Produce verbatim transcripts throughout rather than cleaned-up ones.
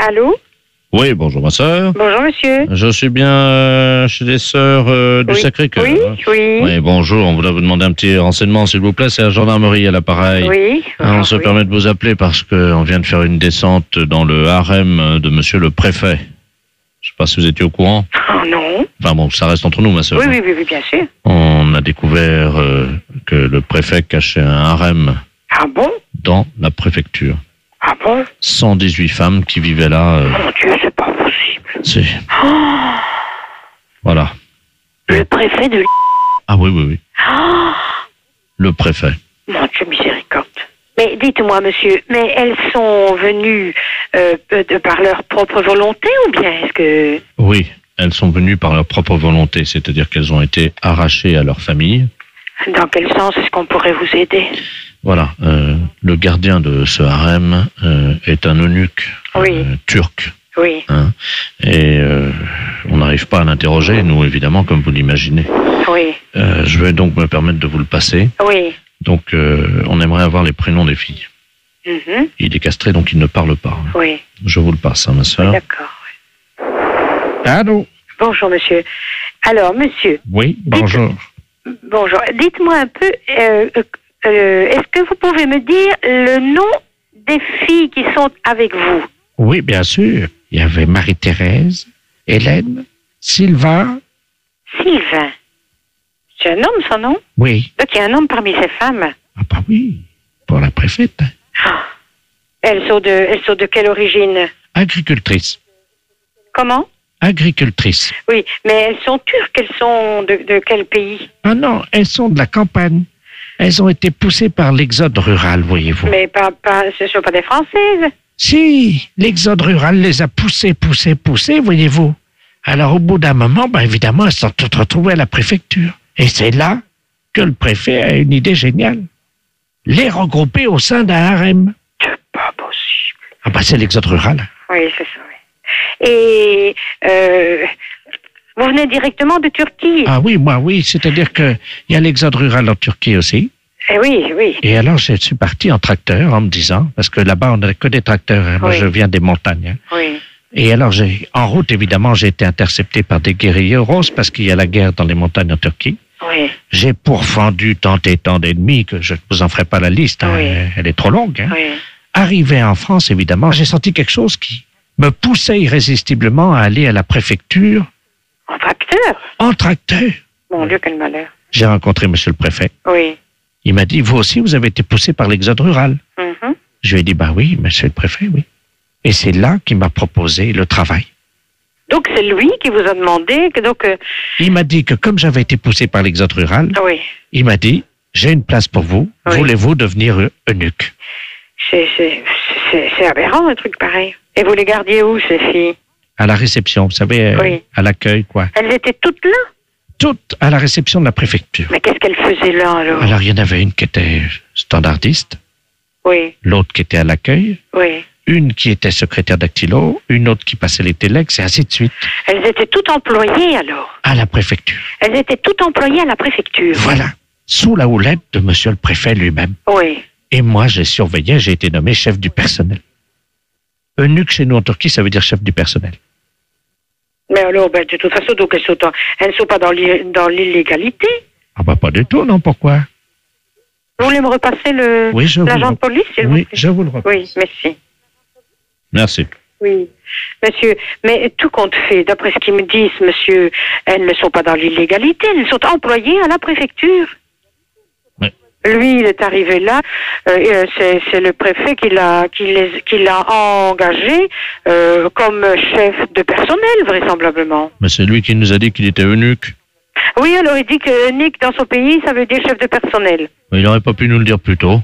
Allô? Oui, bonjour ma sœur. Bonjour monsieur. Je suis bien euh, chez les sœurs euh, du Oui. Sacré-Cœur. Oui, hein. oui. Oui, bonjour, on voulait vous demander un petit renseignement s'il vous plaît, c'est la gendarmerie à l'appareil. Oui. Hein, on se oui. permet de vous appeler parce qu'on vient de faire une descente dans le harem de monsieur le préfet. Je sais pas si vous étiez au courant. Oh non. Enfin bon, ça reste entre nous ma sœur. Oui, oui, oui, oui, bien sûr. On a découvert euh, que le préfet cachait un harem Ah bon? dans la préfecture. Ah bon? cent dix-huit femmes qui vivaient là. euh, Mon Dieu, c'est pas possible. c'est... Oh, Voilà. le préfet de l'... Ah oui, oui, oui. Oh, Le préfet. mon Dieu, miséricorde. Mais dites-moi, monsieur, mais elles sont venues euh, de par leur propre volonté ou bien est-ce que... Oui, elles sont venues par leur propre volonté, c'est-à-dire qu'elles ont été arrachées à leur famille. Dans quel sens est-ce qu'on pourrait vous aider? Voilà, euh, le gardien de ce harem euh, est un eunuque euh, Oui. turc. Oui, Hein, et euh, on n'arrive pas à l'interroger, nous, évidemment, comme vous l'imaginez. oui, Euh, je vais donc me permettre de vous le passer. oui. Donc, euh, on aimerait avoir les prénoms des filles. Mhm, Il est castré, donc il ne parle pas. oui, Je vous le passe, hein, ma soeur. d'accord. Allô? Bonjour, monsieur. Alors, monsieur, Oui, bonjour. bonjour. Dites-moi un peu, euh, euh, est-ce que vous pouvez me dire le nom des filles qui sont avec vous? Oui, bien sûr. Il y avait Marie-Thérèse, Hélène, Sylvain. Sylvain. C'est un homme, son nom? Oui. Donc, il y a un homme parmi ces femmes. Ah bah oui, pour la préfète. Ah. Elles sont de, elles sont de quelle origine? Agricultrice. Comment? Agricultrice. Oui, mais elles sont turques, elles sont de, de quel pays? Ah non, elles sont de la campagne. Elles ont été poussées par l'exode rural, voyez-vous. Mais pas, pas, ce ne sont pas des Françaises. Si, l'exode rural les a poussées, poussées, poussées, voyez-vous. Alors au bout d'un moment, ben évidemment, elles sont toutes retrouvées à la préfecture. Et c'est là que le préfet a une idée géniale. Les regrouper au sein d'un harem. C'est pas possible. Ah ben c'est l'exode rural. Oui, c'est ça, oui. Et euh, vous venez directement de Turquie? Ah oui, moi oui, c'est-à-dire que il y a l'exode rural en Turquie aussi. Eh oui, oui. Et alors je suis parti en tracteur en me disant, parce que là-bas on n'a que des tracteurs, hein. Moi Oui. je viens des montagnes. hein. Oui. Et alors j'ai, en route évidemment, j'ai été intercepté par des guérilleros parce qu'il y a la guerre dans les montagnes en Turquie. Oui. J'ai pourfendu tant et tant d'ennemis que je ne vous en ferai pas la liste, hein. Oui. Elle, elle est trop longue. hein. Oui. Arrivé en France, évidemment, j'ai senti quelque chose qui me poussait irrésistiblement à aller à la préfecture En tracteur? en tracteur. Mon Dieu, quel malheur. J'ai rencontré monsieur le préfet. Oui. Il m'a dit, vous aussi, vous avez été poussé par l'exode rural. Mhm. Je lui ai dit, bah oui, monsieur le préfet, oui. Et c'est là qu'il m'a proposé le travail. Donc, c'est lui qui vous a demandé que donc... euh, Il m'a dit que comme j'avais été poussé par l'exode rural, oui. il m'a dit, j'ai une place pour vous, Oui. voulez-vous devenir eu- eunuque? C'est, c'est, c'est, c'est aberrant, un truc pareil. Et vous les gardiez où, ces filles? À la réception, vous savez, euh, Oui. à l'accueil, quoi. Elles étaient toutes là? Toutes à la réception de la préfecture. Mais qu'est-ce qu'elles faisaient là, alors? Alors, il y en avait une qui était standardiste, Oui, l'autre qui était à l'accueil, oui. une qui était secrétaire dactylo, une autre qui passait les téléx, et ainsi de suite, Elles étaient toutes employées, alors? à la préfecture. Elles étaient toutes employées à la préfecture? Voilà, sous la houlette de monsieur le préfet lui-même. Oui. Et moi, j'ai surveillé, j'ai été nommé chef du personnel. Eunuque chez nous en Turquie, ça veut dire chef du personnel. Mais alors, ben, de toute façon, donc elles sont, en- elles ne sont pas dans l'i- dans l'illégalité. Ah bah pas du tout, non, pourquoi? Vous voulez me repasser le Oui, je vous l'agent le- de police, s'il Oui, vous plaît? je vous le reprends. Oui, merci. Merci. Oui, monsieur, mais tout compte fait, d'après ce qu'ils me disent, monsieur, elles ne sont pas dans l'illégalité, elles sont employées à la préfecture. Oui. Lui, il est arrivé là, euh, et, euh, c'est, c'est le préfet qui l'a, qui les, qui l'a engagé euh, comme chef de personnel, vraisemblablement. Mais c'est lui qui nous a dit qu'il était eunuque. Oui, alors il dit que Nick, dans son pays, ça veut dire chef de personnel. Mais il n'aurait pas pu nous le dire plus tôt.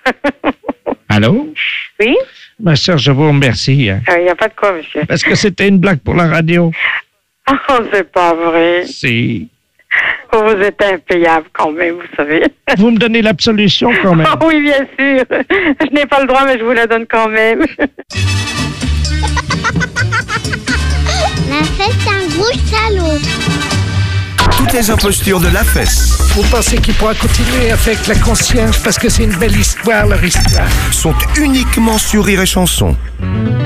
Allô? Oui, Ma sœur, je vous remercie, hein, il n'y a pas de quoi, monsieur. parce que c'était une blague pour la radio. Oh, c'est pas vrai. Si. Vous êtes impayable quand même, vous savez. Vous me donnez l'absolution quand même. Ah oui, bien sûr. Je n'ai pas le droit, mais je vous la donne quand même. La fesse, c'est un gros salaud. Toutes les impostures de la fesse Vous pensez qu'il pourra continuer avec la conscience parce que c'est une belle histoire, leur histoire. sont uniquement sur Rire et Chanson.